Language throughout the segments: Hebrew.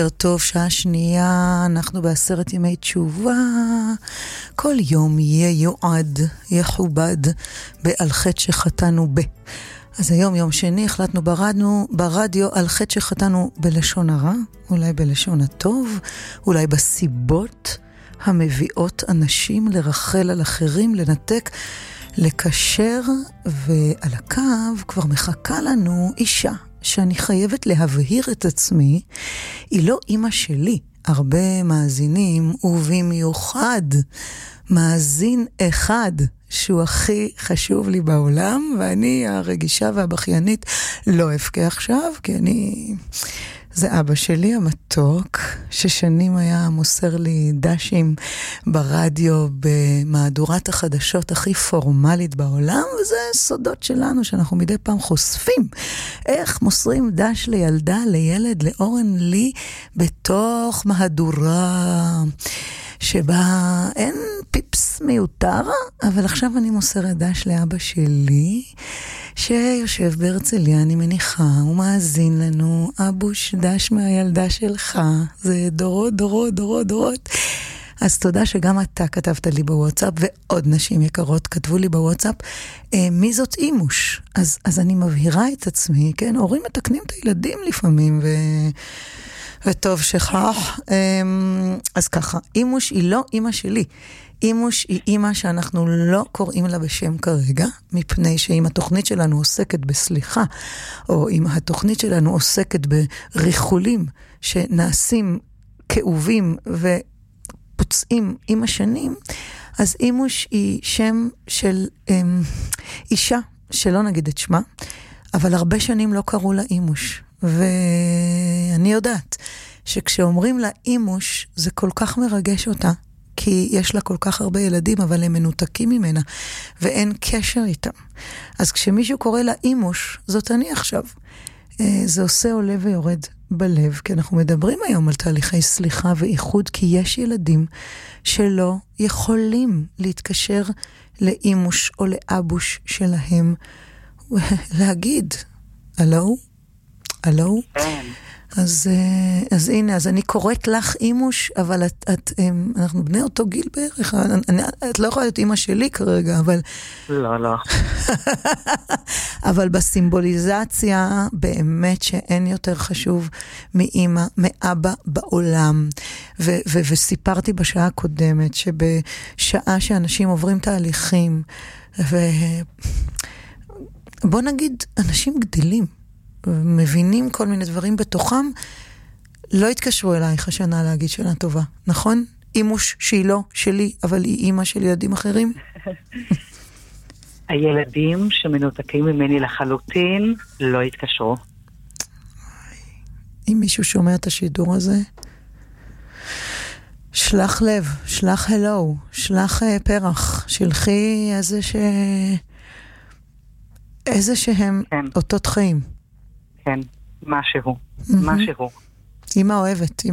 טוב, שעה שנייה, אנחנו בעשרת ימי תשובה. כל יום יהיה יועד, יכובד, על חטא שחטאנו ב. אז היום, יום שני, החלטנו ברדיו על חטא שחטאנו בלשון הרע, אולי בלשון הטוב, אולי בסיבות המביאות אנשים לרחל על אחרים, לנתק, לקשר, ועל הקו כבר מחכה לנו אישה. שאני חייבת להבהיר את עצמי, היא לא אמא שלי. הרבה מאזינים, ובמיוחד מאזין אחד, שהוא הכי חשוב לי בעולם, ואני הרגישה והבכיינית לא אבכה עכשיו, כי זה אבא שלי המתוק, ששנים היה מוסר לי דשים ברדיו במהדורת החדשות הכי פורמלית בעולם, וזה סודות שלנו שאנחנו מדי פעם חושפים. איך מוסרים דש לילדה, לילד, לאורן לי, בתוך מהדורה שבה אין פיפס מיותר, אבל עכשיו אני מוסרת דש לאבא שלי, שיושב בהרצליה, אני מניחה, הוא מאזין לנו, אבוש, דש מהילדה שלך, זה דורות, דורות, דורות, דורות. אז תודה שגם אתה כתבת לי בוואטסאפ, ועוד נשים יקרות כתבו לי בוואטסאפ, מי זאת אימוש? אז אני מבהירה את עצמי, כן? הורים מתקנים את הילדים לפעמים, וטוב שכך. אז ככה, אימוש היא לא אימא שלי. אימוש היא אימא שאנחנו לא קוראים לה בשם כרגע, מפני שאם התוכנית שלנו עוסקת בסליחה, או אם התוכנית שלנו עוסקת בריחולים שנעשים כאובים ופוצעים עם השנים, אז אימוש היא שם של אישה, שלא נגיד את שמה, אבל הרבה שנים לא קראו לה אימוש. ואני יודעת שכשאומרים לה אימוש, זה כל כך מרגש אותה, כי יש לה כל כך הרבה ילדים, אבל הם מנותקים ממנה, ואין קשר איתם. אז כשמישהו קורא לה אימוש, זאת אני עכשיו. זה עושה עולה ויורד בלב, כי אנחנו מדברים היום על תהליכי סליחה ואיחוד, כי יש ילדים שלא יכולים להתקשר לאימוש או לאבוש שלהם, להגיד, אלו? אלו? אז הנה, אז אני קוראת לך אימוש, אבל אנחנו בני אותו גיל בערך. את לא יכולה להיות אימא שלי כרגע, אבל... לא. אבל בסימבוליזציה, באמת שאין יותר חשוב מאמא, מאבא בעולם. וסיפרתי בשעה הקודמת, שבשעה שאנשים עוברים תהליכים, בוא נגיד, אנשים גדלים, מבינים כל מיני דברים בתוכם, לא התקשרו אלייך השנה להגיד שנה טובה, נכון? אימוש שהיא לא שלי, אבל היא אימא של ילדים אחרים? הילדים שמנותקים ממני לחלוטין לא התקשרו. אם מישהו שומע את השידור הזה, שלח לב, שלח הלו, שלח פרח, שלחי איזה שהם כן. אותות חיים. כן, משהו, משהו. אמא אוהבת,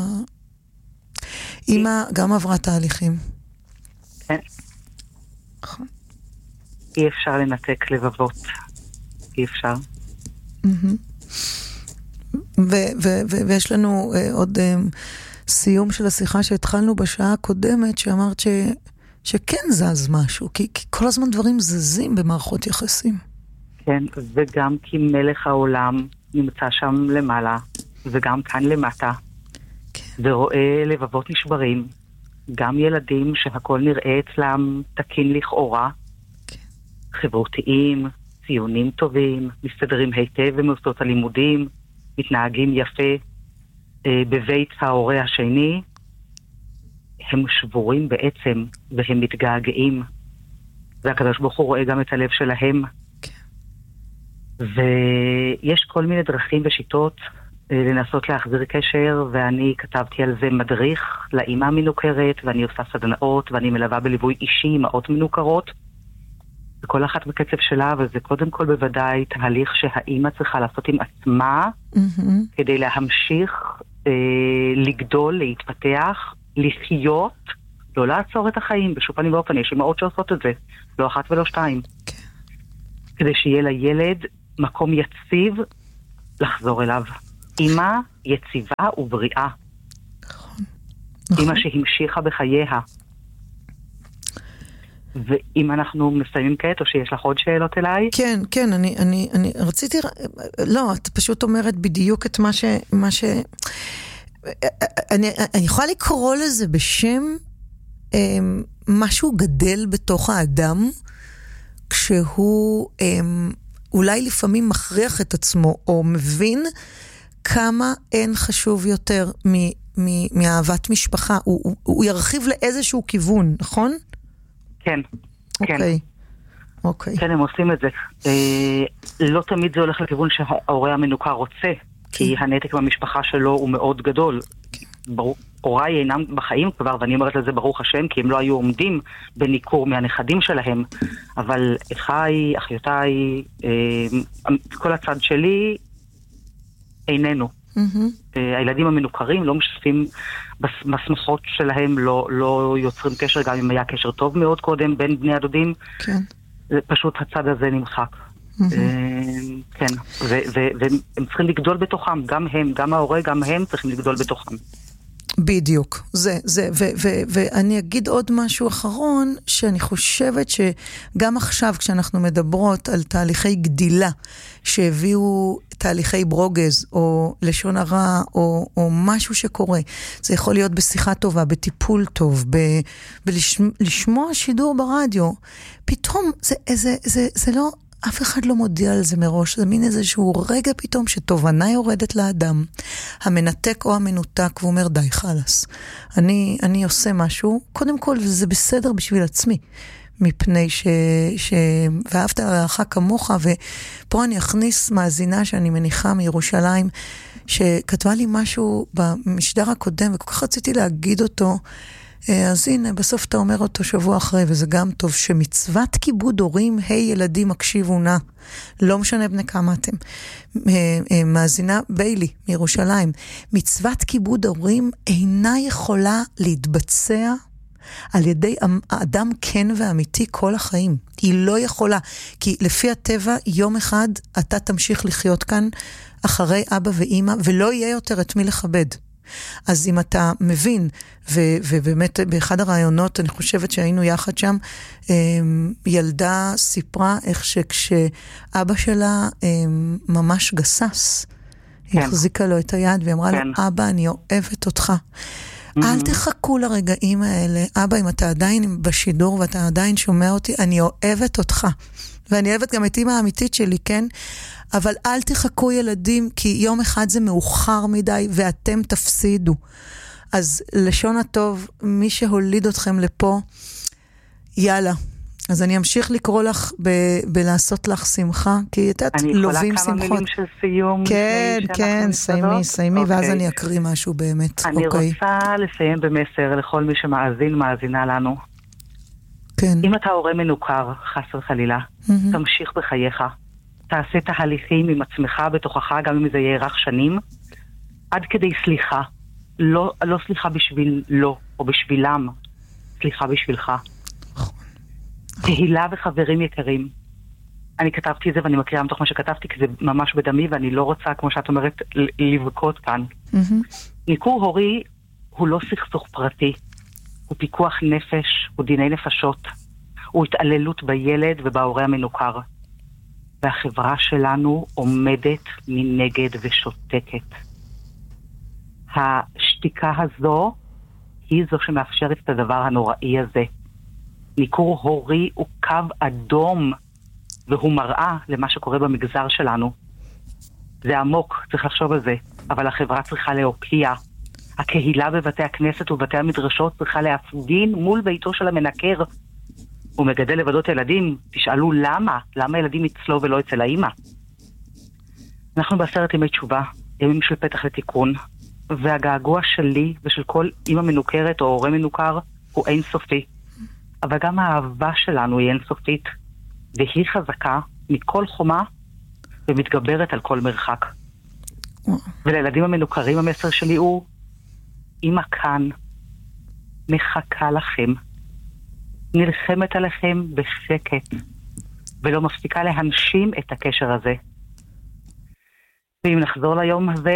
אמא גם עברה תהליכים. כן. נכון. אי אפשר לנתק לבבות. אי אפשר. ויש לנו עוד סיום של השיחה שהתחלנו בשעה הקודמת, שאמרת שכן זז משהו, כי כל הזמן דברים זזים במערכות יחסים. כן, וגם כי מלך העולם נמצא שם למעלה, וגם כאן למטה, כן. ורואה לבבות נשברים, גם ילדים שהכל נראה אצלם תקין לכאורה, כן. חברותיים, ציונים טובים, מסתדרים היטב במוסדות הלימודים, מתנהגים יפה בבית ההורה השני, הם שבורים בעצם, והם מתגעגעים, והקדוש ברוך הוא רואה גם את הלב שלהם, ויש כל מיני דרכים ושיטות לנסות להחזיר קשר, ואני כתבתי על זה מדריך לאמא מנוכרת, ואני עושה סדנאות, ואני מלווה בליווי אישי אמהות מנוכרות, וכל אחת בקצב שלה, וזה קודם כל בוודאי תהליך שהאמא צריכה לעשות עם עצמה, כדי להמשיך לגדול, להתפתח, לחיות, לא לעצור את החיים, בשום פנים ואופן, יש אמהות שעושות את זה, לא אחת ולא שתיים. כדי שיהיה לילד מקום יציב לחזור אליו. אמא יציבה ובריאה. נכון. אמא שהמשיכה בחייה. ואם אנחנו מסיימים כעת, או שיש לך עוד שאלות אליי? כן, כן, אני רציתי, לא, את פשוט אומרת בדיוק את מה ש... אני יכולה לקרוא לזה בשם משהו גדל בתוך האדם, כשהוא אולי לפעמים מכריח את עצמו, או מבין כמה אין חשוב יותר מאהבת משפחה. הוא ירחיב לאיזשהו כיוון, נכון? כן, כן. אוקיי. כן, הם עושים את זה. לא תמיד זה הולך לכיוון שההורה המנוכר רוצה, כי הנתק במשפחה שלו הוא מאוד גדול. הוריי אינם בחיים כבר, ואני אומרת לזה ברוך השם, כי הם לא היו עומדים בניכור מהנכדים שלהם, אבל אחיי, אחיותיי, כל הצד שלי איננו. הילדים המנוכרים לא משתפים בסמכות שלהם, לא יוצרים קשר, גם אם היה קשר טוב מאוד קודם בין בני הדודים. כן. פשוט הצד הזה נמחק. כן, והם צריכים לגדול בתוכם, גם הם, גם ההורה, גם הם צריכים לגדול בתוכם. בדיוק, ואני אגיד עוד משהו אחרון, שאני חושבת שגם עכשיו כשאנחנו מדברות על תהליכי גדילה, שהביאו תהליכי ברוגז, או לשון הרע, או משהו שקורה, זה יכול להיות בשיחה טובה, בטיפול טוב, בלשמוע שידור ברדיו, פתאום זה לא... אף אחד לא מודיע על זה מראש, זה מין איזשהו רגע פתאום שתובנה יורדת לאדם, המנתק או המנותק, והוא אומר די חלס. אני עושה משהו, קודם כל זה בסדר בשביל עצמי, מפני ואהבת לרעך כמוך, ופה אני אכניס מאזינה שאני מניחה מירושלים, שכתבה לי משהו במשדר הקודם, וכל כך רציתי להגיד אותו, אז הנה, בסוף אתה אומר אותו שבוע אחרי, וזה גם טוב, שמצוות כיבוד הורים, ילדים הקשיבו נא, לא משנה בני כמה אתם. מאזינה ביילי מירושלים, מצוות כיבוד הורים אינה יכולה להתבצע על ידי האדם כן ואמיתי כל החיים. היא לא יכולה, כי לפי הטבע יום אחד אתה תמשיך לחיות כאן אחרי אבא ואמא, ולא יהיה יותר את מי לכבד. אז אם אתה מבין, ובאמת באחד הרעיונות, אני חושבת שהיינו יחד שם, ילדה סיפרה איך שכשאבא שלה ממש גסס, היא החזיקה לו את היד, והיא אמרה לו, אבא, אני אוהבת אותך. אל תחכו לרגעים האלה. אבא, אם אתה עדיין בשידור, ואתה עדיין שומע אותי, אני אוהבת אותך. ואני אוהבת גם את אמא האמיתית שלי, כן? אבל אל תחכו ילדים, כי יום אחד זה מאוחר מדי, ואתם תפסידו. אז לשון הטוב, מי שהוליד אתכם לפה, יאללה. אז אני אמשיך לקרוא לך בלעשות לך שמחה, כי את לובים שמחות. אני יכולה כמה מילים של סיום? כן, כן, סיימי, ואז אני אקריא משהו באמת. אני רוצה לסיים במסר לכל מי שמאזין, מאזינה לנו. כן. אם אתה הורה מנוכר, חס וחלילה, תמשיך בחייך. תעשה תהליכים עם עצמך בתוכך, גם אם זה יארך שנים, עד כדי סליחה. לא סליחה בשביל לא, או בשבילם, סליחה בשבילך. תהילה וחברים יקרים. אני כתבתי את זה ואני מקריאה מתוך מה שכתבתי, כי זה ממש בדמי, ואני לא רוצה, כמו שאת אומרת, לבכות כאן. ניכור הורי הוא לא סכסוך פרטי. הוא פיקוח נפש, הוא דיני נפשות. הוא התעללות בילד ובהורה המנוכר. והחברה שלנו עומדת מנגד ושותקת. השתיקה הזו היא זו שמאפשרת את הדבר הנוראי הזה. ניכור הורי הוא קו אדום, והוא מראה למה שקורה במגזר שלנו. זה עמוק, צריך לחשוב על זה, אבל החברה צריכה להוקיע. הקהילה בבתי הכנסת ובתי המדרשות צריכה להפגין מול ביתו של המנקר. הוא מגדל לבדות ילדים, תשאלו למה? למה ילדים אצלו ולא אצל האמא? אנחנו בעשרת ימי תשובה, ימים של פתח לתיקון, והגעגוע שלי ושל כל אמא מנוכרת או הורה מנוכר הוא אינסופי. אבל גם האהבה שלנו היא אינסופית, והיא חזקה מכל חומה ומתגברת על כל מרחק. ולילדים המנוכרים המסר שלי הוא, אמא כאן, מחכה לכם, נלחמת עליכם בשקט, ולא מפסיקה להנשים את הקשר הזה. ואם נחזור ליום הזה,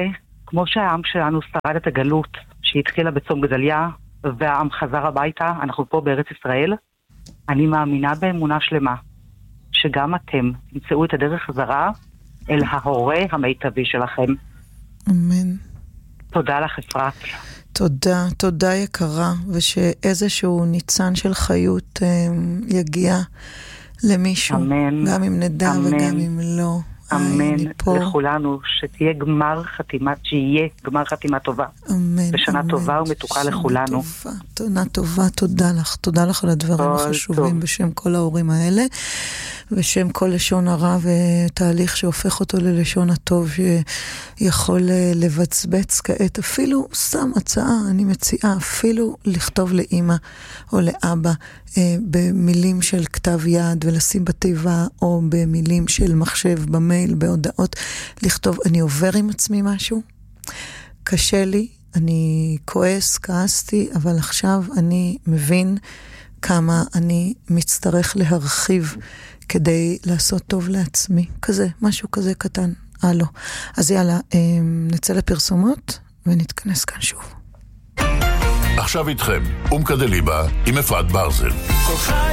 כמו שהעם שלנו שרד את הגלות שהתחילה בצום גדליה, והעם חזר הביתה, אנחנו פה בארץ ישראל, אני מאמינה באמונה שלמה, שגם אתם תמצאו את הדרך חזרה אל ההורה המיטבי שלכם. אמן. תודה לך, אפרת. תודה, תודה יקרה, ושאיזשהו ניצן של חיות יגיע למישהו, אמן. גם אם נדע אמן. וגם אם לא. אמן לכולנו, שיהיה גמר חתימה טובה. אמן. ושנה אמן. טובה ומתוקה לכולנו. שנה טובה, תודה לך על הדברים החשובים בשם כל ההורים האלה, בשם כל לשון הרע ותהליך שהופך אותו ללשון הטוב שיכול לבצבץ כעת. אפילו שם הצעה, אני מציעה אפילו לכתוב לאמא או לאבא במילים של כתב יד ולשים בתיבה, או במילים של מחשב במייל, בהודעות, לכתוב אני עובר עם עצמי משהו, קשה לי, אני כעסתי, אבל עכשיו אני מבין כמה אני מצטרך להרחיב כדי לעשות טוב לעצמי. כזה, משהו כזה קטן. הלו. אז יאללה, נצא לפרסומות ונתכנס כאן שוב. עכשיו איתכם, אומקה דליבה עם אפרת ברזל. כל חי